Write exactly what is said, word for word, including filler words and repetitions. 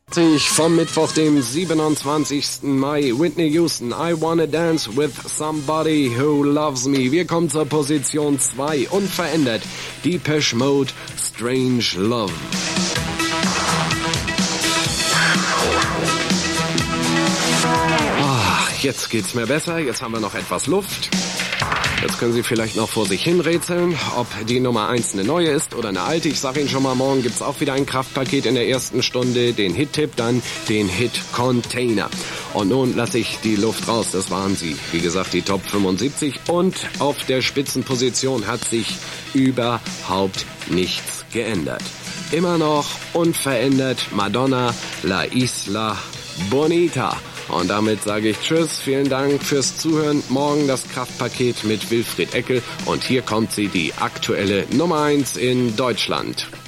Vom Mittwoch, dem siebenundzwanzigsten Mai, Whitney Houston, I Wanna Dance with Somebody Who Loves Me. Wir kommen zur Position zwei, unverändert, Depeche Mode, Strange Love. Ach, jetzt geht's mir besser, jetzt haben wir noch etwas Luft. Jetzt können Sie vielleicht noch vor sich hin rätseln, ob die Nummer eins eine neue ist oder eine alte. Ich sage Ihnen schon mal, morgen gibt's auch wieder ein Kraftpaket in der ersten Stunde, den Hit-Tipp, dann den Hit-Container. Und nun lasse ich die Luft raus, das waren sie. Wie gesagt, die Top fünfundsiebzig und auf der Spitzenposition hat sich überhaupt nichts geändert. Immer noch unverändert Madonna, La Isla Bonita. Und damit sage ich Tschüss, vielen Dank fürs Zuhören. Morgen das Kraftpaket mit Wilfried Eckel. Und hier kommt sie, die aktuelle Nummer eins in Deutschland.